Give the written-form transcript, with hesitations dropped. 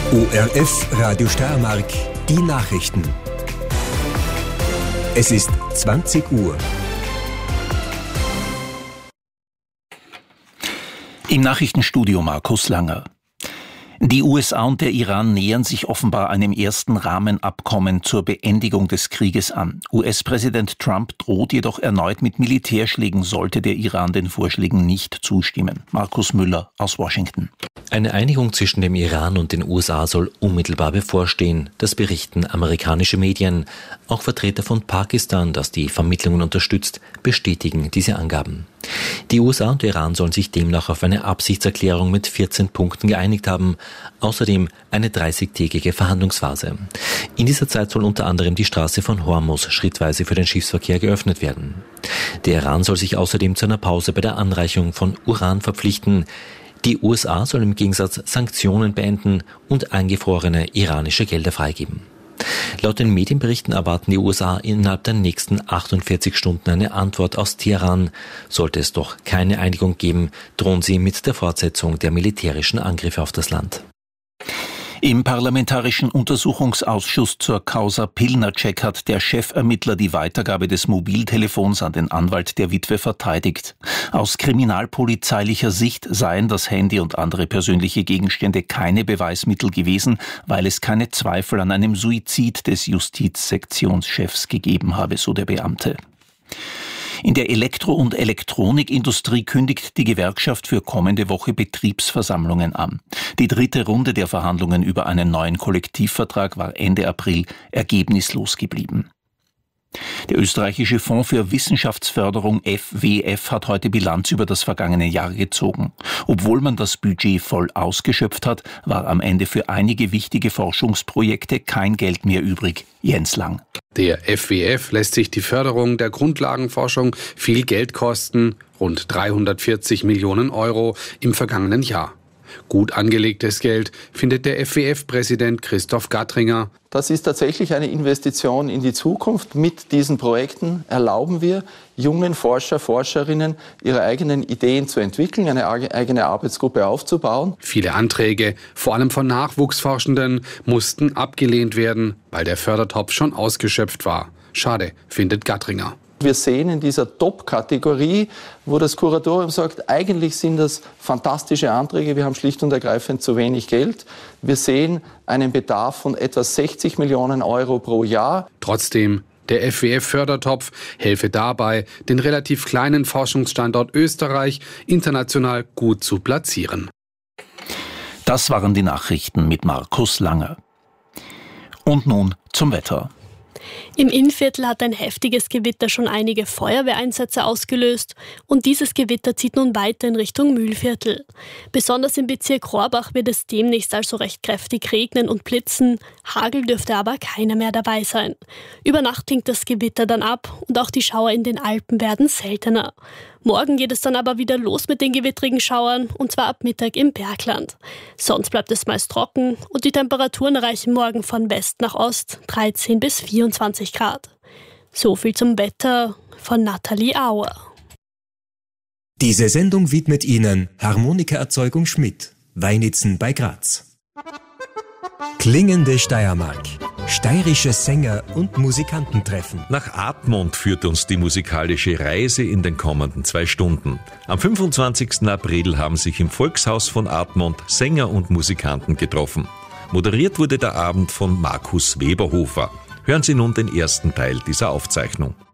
ORF Radio Steiermark, die Nachrichten. Es ist 20 Uhr. Im Nachrichtenstudio Markus Langer. Die USA und der Iran nähern sich offenbar einem ersten Rahmenabkommen zur Beendigung des Krieges an. US-Präsident Trump droht jedoch erneut mit Militärschlägen, sollte der Iran den Vorschlägen nicht zustimmen. Markus Müller aus Washington. Eine Einigung zwischen dem Iran und den USA soll unmittelbar bevorstehen. Das berichten amerikanische Medien. Auch Vertreter von Pakistan, das die Vermittlungen unterstützt, bestätigen diese Angaben. Die USA und der Iran sollen sich demnach auf eine Absichtserklärung mit 14 Punkten geeinigt haben. Außerdem eine 30-tägige Verhandlungsphase. In dieser Zeit soll unter anderem die Straße von Hormuz schrittweise für den Schiffsverkehr geöffnet werden. Der Iran soll sich außerdem zu einer Pause bei der Anreicherung von Uran verpflichten. Die USA sollen im Gegensatz Sanktionen beenden und eingefrorene iranische Gelder freigeben. Laut den Medienberichten erwarten die USA innerhalb der nächsten 48 Stunden eine Antwort aus Teheran. Sollte es doch keine Einigung geben, drohen sie mit der Fortsetzung der militärischen Angriffe auf das Land. Im Parlamentarischen Untersuchungsausschuss zur Causa Pilnacek hat der Chefermittler die Weitergabe des Mobiltelefons an den Anwalt der Witwe verteidigt. Aus kriminalpolizeilicher Sicht seien das Handy und andere persönliche Gegenstände keine Beweismittel gewesen, weil es keine Zweifel an einem Suizid des Justizsektionschefs gegeben habe, so der Beamte. In der Elektro- und Elektronikindustrie kündigt die Gewerkschaft für kommende Woche Betriebsversammlungen an. Die dritte Runde der Verhandlungen über einen neuen Kollektivvertrag war Ende April ergebnislos geblieben. Der österreichische Fonds für Wissenschaftsförderung FWF hat heute Bilanz über das vergangene Jahr gezogen. Obwohl man das Budget voll ausgeschöpft hat, war am Ende für einige wichtige Forschungsprojekte kein Geld mehr übrig. Jens Lang. Der FWF lässt sich die Förderung der Grundlagenforschung viel Geld kosten, rund 340 Millionen Euro im vergangenen Jahr. Gut angelegtes Geld, findet der FWF-Präsident Christoph Gattringer. Das ist tatsächlich eine Investition in die Zukunft. Mit diesen Projekten erlauben wir jungen Forscher, Forscherinnen, ihre eigenen Ideen zu entwickeln, eine eigene Arbeitsgruppe aufzubauen. Viele Anträge, vor allem von Nachwuchsforschenden, mussten abgelehnt werden, weil der Fördertopf schon ausgeschöpft war. Schade, findet Gattringer. Wir sehen in dieser Top-Kategorie, wo das Kuratorium sagt, eigentlich sind das fantastische Anträge, wir haben schlicht und ergreifend zu wenig Geld. Wir sehen einen Bedarf von etwa 60 Millionen Euro pro Jahr. Trotzdem, der FWF-Fördertopf helfe dabei, den relativ kleinen Forschungsstandort Österreich international gut zu platzieren. Das waren die Nachrichten mit Markus Langer. Und nun zum Wetter. Im Innviertel hat ein heftiges Gewitter schon einige Feuerwehreinsätze ausgelöst und dieses Gewitter zieht nun weiter in Richtung Mühlviertel. Besonders im Bezirk Rohrbach wird es demnächst also recht kräftig regnen und blitzen, Hagel dürfte aber keiner mehr dabei sein. Über Nacht klingt das Gewitter dann ab und auch die Schauer in den Alpen werden seltener. Morgen geht es dann aber wieder los mit den gewittrigen Schauern und zwar ab Mittag im Bergland. Sonst bleibt es meist trocken und die Temperaturen erreichen morgen von West nach Ost 13 bis 24 Grad. So viel zum Wetter von Nathalie Auer. Diese Sendung widmet Ihnen Harmonikaerzeugung Schmidt, Weinitzen bei Graz. Klingende Steiermark. Steirische Sänger und Musikanten treffen. Nach Admont führt uns die musikalische Reise in den kommenden 2 Stunden. Am 25. April haben sich im Volkshaus von Admont Sänger und Musikanten getroffen. Moderiert wurde der Abend von Markus Weberhofer. Hören Sie nun den ersten Teil dieser Aufzeichnung.